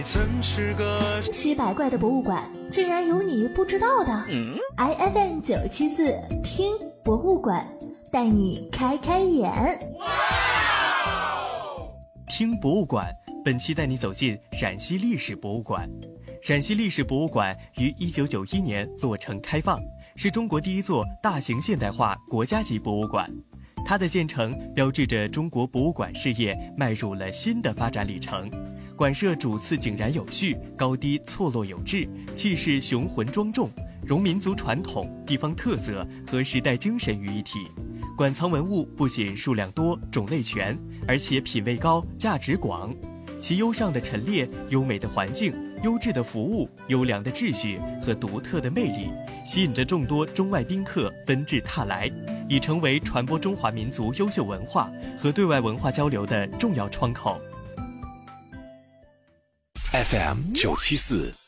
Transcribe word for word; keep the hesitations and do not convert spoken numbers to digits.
奇百怪的博物馆竟然有你不知道的。嗯、I F M 九七四听博物馆，带你开开眼。 听博物馆，本期带你走进陕西历史博物馆。陕西历史博物馆于一九九一年落成开放，是中国第一座大型现代化国家级博物馆。它的建成标志着中国博物馆事业迈入了新的发展里程。馆舍主次井然有序，高低错落有致，气势雄浑庄重，融民族传统、地方特色和时代精神于一体。馆藏文物不仅数量多、种类全，而且品位高、价值广。其优上的陈列、优美的环境、优质的服务、优良的秩序和独特的魅力，吸引着众多中外宾客纷至沓来，已成为传播中华民族优秀文化和对外文化交流的重要窗口。 F M 九七四